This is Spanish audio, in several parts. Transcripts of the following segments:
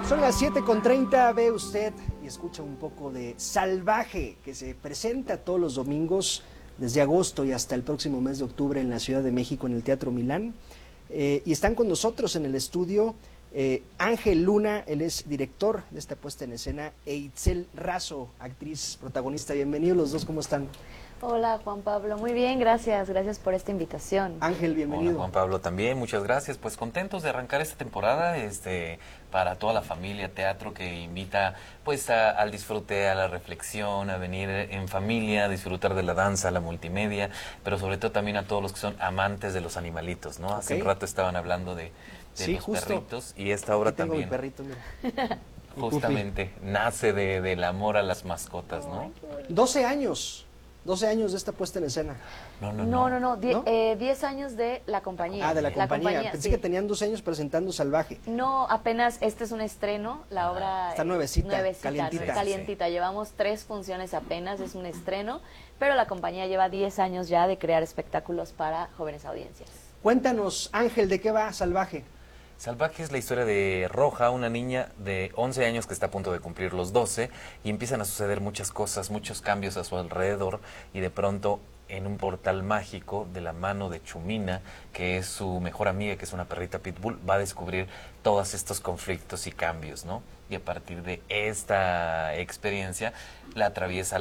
Son las 7:30, ve usted y escucha un poco de Salvaje, que se presenta todos los domingos desde agosto y hasta el próximo mes de octubre en la Ciudad de México en el Teatro Milán. Y están con nosotros en el estudio Ángel Luna, él es director de esta puesta en escena, e Itzel Razo, actriz protagonista. Bienvenidos los dos, ¿cómo están? Hola Juan Pablo, muy bien, gracias por esta invitación. Ángel, bienvenido. Hola Juan Pablo también, muchas gracias, pues contentos de arrancar esta temporada, para toda la familia, teatro que invita pues al disfrute, a la reflexión, a venir en familia, a disfrutar de la danza, la multimedia, pero sobre todo también a todos los que son amantes de los animalitos, ¿no? Hace un rato estaban hablando de sí, los justo. Perritos, y esta obra aquí tengo también. Mi perrito, mira. Justamente nace del amor a las mascotas, ¿no? 12 años de esta puesta en escena. No, 10 años de la compañía. De la compañía. Pensé sí. que tenían 12 años presentando Salvaje. No, apenas este es un estreno, la obra está nuevecita, calientita. Calientita. Llevamos 3 funciones apenas, es un estreno, pero la compañía lleva 10 años ya de crear espectáculos para jóvenes audiencias. Cuéntanos, Ángel, ¿de qué va Salvaje? Salvaje es la historia de Roja, una niña de 11 años que está a punto de cumplir los 12 y empiezan a suceder muchas cosas, muchos cambios a su alrededor y de pronto en un portal mágico de la mano de Chumina, que es su mejor amiga, que es una perrita pitbull, va a descubrir todos estos conflictos y cambios, ¿no? Y a partir de esta experiencia la atraviesa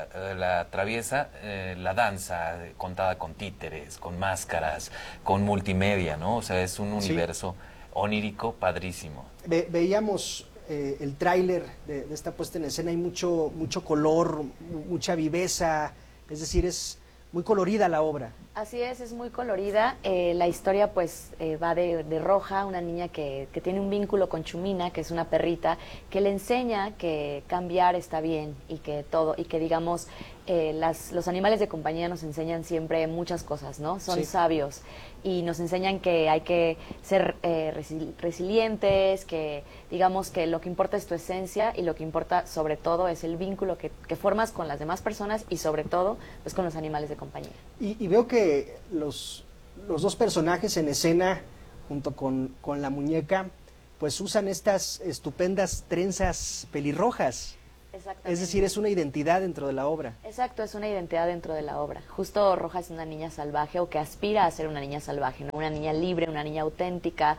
la danza contada con títeres, con máscaras, con multimedia, ¿no? O sea, es un universo onírico padrísimo. Veíamos el tráiler de esta puesta en escena, hay mucho color, mucha viveza, es decir, es muy colorida la obra. Así es muy colorida. La historia pues va de Roja, una niña que tiene un vínculo con Chumina, que es una perrita, que le enseña que cambiar está bien y que digamos los animales de compañía nos enseñan siempre muchas cosas, ¿no? Son sabios y nos enseñan que hay que ser resilientes, que digamos que lo que importa es tu esencia y lo que importa sobre todo es el vínculo que formas con las demás personas y sobre todo pues con los animales de compañía. Y veo que los dos personajes en escena, junto con la muñeca, pues usan estas estupendas trenzas pelirrojas. Exactamente. Es decir, es una identidad dentro de la obra. Exacto, es una identidad dentro de la obra. Justo Roja es una niña salvaje o que aspira a ser una niña salvaje, ¿no? Una niña libre, una niña auténtica.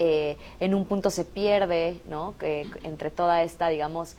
En un punto se pierde, ¿no? Que entre toda esta, digamos,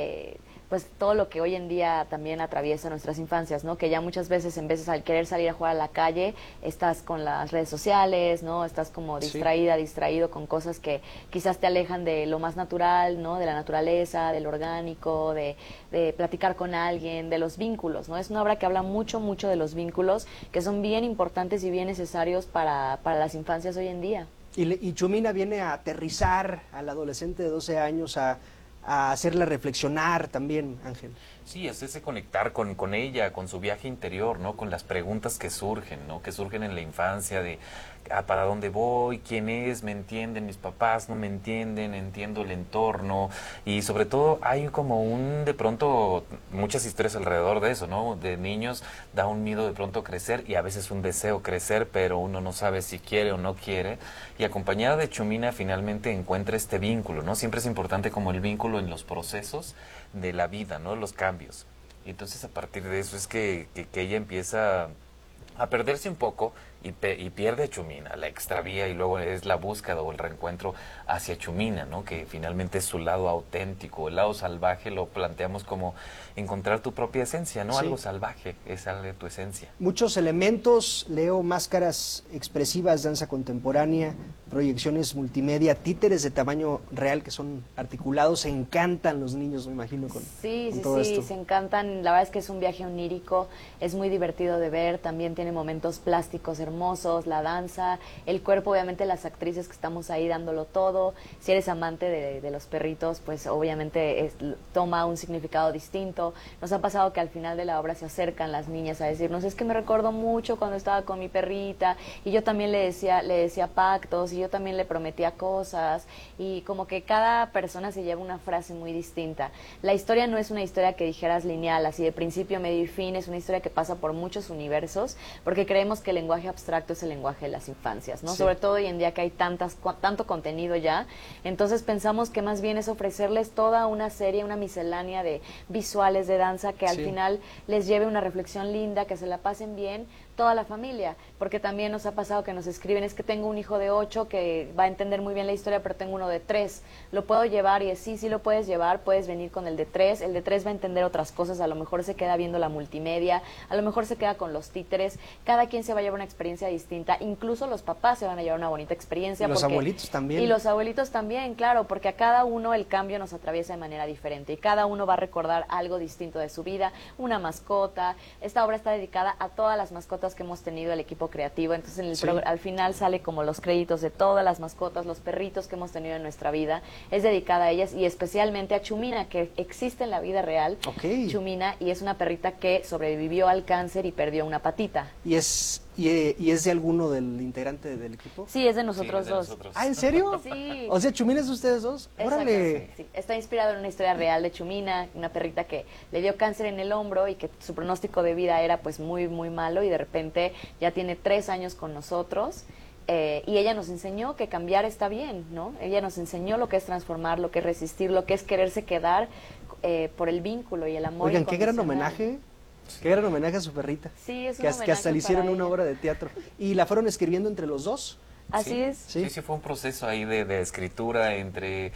pues todo lo que hoy en día también atraviesa nuestras infancias, ¿no? Que ya muchas veces en vez de querer salir a jugar a la calle, estás con las redes sociales, ¿no? Estás como distraído con cosas que quizás te alejan de lo más natural, ¿no? De la naturaleza, del orgánico, de platicar con alguien, de los vínculos, ¿no? Es una obra que habla mucho de los vínculos, que son bien importantes y bien necesarios para las infancias hoy en día. Y Chumina viene a aterrizar al adolescente de 12 años, a hacerla reflexionar también, Ángel. Sí, es ese conectar con ella, con su viaje interior, ¿no? Con las preguntas que surgen, ¿no? Que surgen en la infancia de ¿para dónde voy? ¿Quién es? ¿Me entienden? ¿Mis papás no me entienden? ¿Entiendo el entorno? Y sobre todo hay como de pronto, muchas historias alrededor de eso, ¿no? De niños da un miedo de pronto crecer y a veces un deseo crecer, pero uno no sabe si quiere o no quiere. Y acompañada de Chumina finalmente encuentra este vínculo, ¿no? Siempre es importante como el vínculo en los procesos de la vida, ¿no? Los cambios. Y entonces a partir de eso es que ella empieza a perderse un poco y pierde a Chumina, la extravía y luego es la búsqueda o el reencuentro hacia Chumina, ¿no? Que finalmente es su lado auténtico, el lado salvaje lo planteamos como encontrar tu propia esencia, ¿no? Sí. Algo salvaje, es algo de tu esencia. Muchos elementos, leo máscaras expresivas, danza contemporánea, proyecciones multimedia, títeres de tamaño real que son articulados, se encantan los niños, me imagino, con todo esto. Se encantan, la verdad es que es un viaje onírico, es muy divertido de ver, también tiene momentos plásticos hermosos, la danza, el cuerpo, obviamente las actrices que estamos ahí dándolo todo. Si eres amante de los perritos, pues obviamente toma un significado distinto. Nos ha pasado que al final de la obra se acercan las niñas a decirnos, es que me recuerdo mucho cuando estaba con mi perrita y yo también le decía pactos y yo también le prometía cosas, y como que cada persona se lleva una frase muy distinta. La historia no es una historia que dijeras lineal, así de principio, medio y fin, es una historia que pasa por muchos universos, porque creemos que el lenguaje abstracto abstracto es el lenguaje de las infancias, ¿no? Sí. Sobre todo hoy en día que hay tanto contenido ya, entonces pensamos que más bien es ofrecerles toda una serie, una miscelánea de visuales, de danza, que al Sí. final les lleve una reflexión linda, que se la pasen bien toda la familia, porque también nos ha pasado que nos escriben, es que tengo un hijo de 8 que va a entender muy bien la historia, pero tengo uno de 3, ¿lo puedo llevar? Y es sí lo puedes llevar, puedes venir con el de 3 va a entender otras cosas, a lo mejor se queda viendo la multimedia, a lo mejor se queda con los títeres, cada quien se va a llevar una experiencia distinta, incluso los papás se van a llevar una bonita experiencia. Y los abuelitos también. Y los abuelitos también, claro, porque a cada uno el cambio nos atraviesa de manera diferente y cada uno va a recordar algo distinto de su vida, una mascota. Esta obra está dedicada a todas las mascotas que hemos tenido el equipo creativo, entonces en el Sí. al final sale como los créditos de todas las mascotas, los perritos que hemos tenido en nuestra vida, es dedicada a ellas y especialmente a Chumina, que existe en la vida real. Ok. Chumina, y es una perrita que sobrevivió al cáncer y perdió una patita. ¿Y es de alguno del integrante del equipo? Sí, es de Sí, nosotros de dos. nosotros. Ah, ¿en serio? Sí. O sea, Chumina es de ustedes dos. Órale. Exacto, sí. Está inspirado en una historia real de Chumina, una perrita que le dio cáncer en el hombro y que su pronóstico de vida era pues muy, muy malo y de repente ya tiene 3 años con nosotros. Y ella nos enseñó que cambiar está bien, ¿no? Ella nos enseñó lo que es transformar, lo que es resistir, lo que es quererse quedar por el vínculo y el amor. Oigan, qué gran incondicional. homenaje. Qué gran homenaje a su perrita. Sí, es un que hasta homenaje le hicieron para una ella. obra de teatro. ¿Y la fueron escribiendo entre los dos? Así Sí. es. Sí. Sí, fue un proceso ahí de escritura entre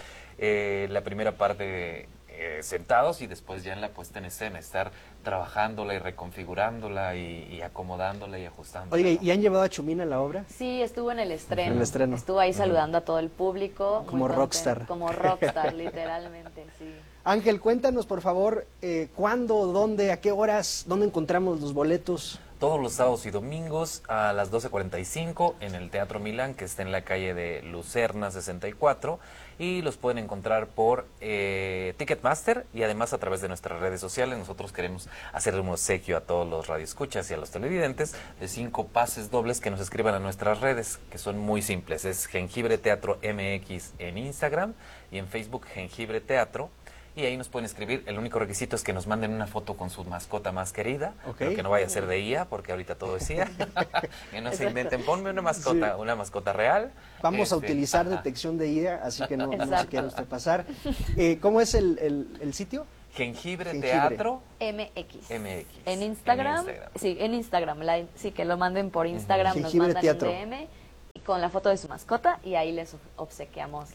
la primera parte sentados y después ya en la puesta en escena, estar trabajándola y reconfigurándola y acomodándola y ajustándola. Oiga, ¿no? ¿y han llevado a Chumina a la obra? Sí, estuvo en el estreno. En el estreno. Estuvo ahí saludando a todo el público. muy Como contenta, rockstar. Como rockstar, literalmente, sí. Ángel, cuéntanos por favor, ¿cuándo, dónde, a qué horas, dónde encontramos los boletos? Todos los sábados y domingos a las 12:45 en el Teatro Milán, que está en la calle de Lucerna 64, y los pueden encontrar por Ticketmaster y además a través de nuestras redes sociales. Nosotros queremos hacerle un obsequio a todos los radioescuchas y a los televidentes de 5 pases dobles que nos escriban a nuestras redes, que son muy simples. Es Jengibre Teatro MX en Instagram y en Facebook Jengibre Teatro. Y ahí nos pueden escribir. El único requisito es que nos manden una foto con su mascota más querida, Ok. pero que no vaya a ser de IA, porque ahorita todo es IA. Que no se inventen. Ponme una mascota, Sí. una mascota real. Vamos a utilizar ajá. detección de ida, así que no se Exacto. quiera usted pasar. ¿Cómo es el sitio? Jengibre, Jengibre. Teatro MX. MX. En Instagram, sí, en Instagram, sí, que lo manden por Instagram, nos Jengibre mandan Teatro. un DM y con la foto de su mascota y ahí les obsequiamos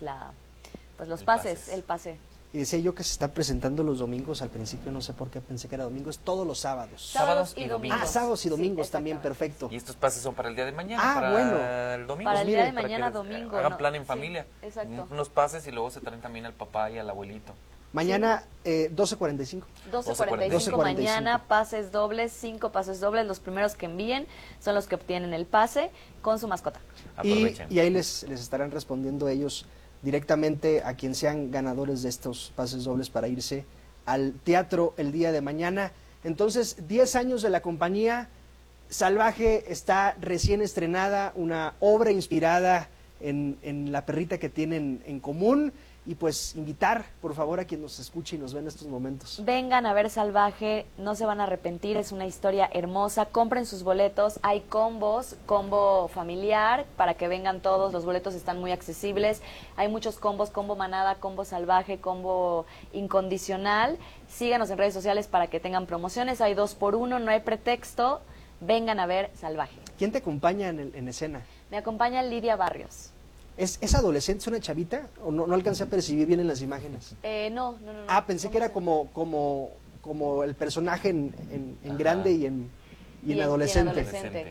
los El pases, pases. el pase. Y decía yo que se está presentando los domingos, al principio no sé por qué pensé que era domingo, es todos los sábados. Sábados y domingos. Ah, sábados y domingos Sí, también, exactamente. perfecto. Y estos pases son para el día de mañana, Ah, para bueno. el domingo. Para el Pues día de miren, mañana, que domingo. hagan ¿no? plan en Sí, familia. exacto. Unos pases y luego se traen también al papá y al abuelito. Mañana 12:45. 12:45 mañana, pases dobles, 5 pases dobles. Los primeros que envíen son los que obtienen el pase con su mascota. Aprovechen. Y ahí les estarán respondiendo ellos directamente a quien sean ganadores de estos pases dobles para irse al teatro el día de mañana. Entonces, 10 años de la compañía Salvaje está recién estrenada, una obra inspirada en la perrita que tienen en común. Y pues invitar, por favor, a quien nos escuche y nos ve en estos momentos. Vengan a ver Salvaje, no se van a arrepentir, es una historia hermosa, compren sus boletos, hay combos, combo familiar, para que vengan todos, los boletos están muy accesibles, hay muchos combos, combo manada, combo salvaje, combo incondicional, síganos en redes sociales para que tengan promociones, hay 2x1, no hay pretexto, vengan a ver Salvaje. ¿Quién te acompaña en escena? Me acompaña Lidia Barrios. ¿Es adolescente, es una chavita? ¿O no alcancé a percibir bien en las imágenes? No. Ah, pensé que era ¿Cómo como el personaje en Ajá. grande y en Y en adolescente. adolescente.